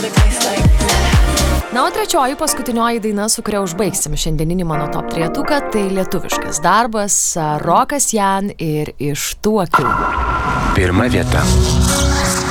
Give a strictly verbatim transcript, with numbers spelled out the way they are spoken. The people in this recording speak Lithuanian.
Na, o trečioji paskutinioji daina, su kuria užbaigsim šiandieninį mano top trejetuką, tai lietuviškas darbas, Rokas Jan ir Iš tų akių. Pirma vieta.